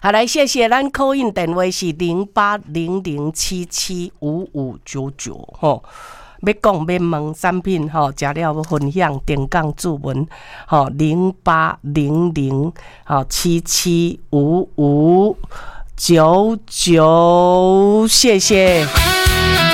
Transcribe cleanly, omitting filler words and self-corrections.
好，来谢谢咱call in电话是0800775599吼。要讲要问产品吼，食了要分享定岗注文吼0800775599，谢谢。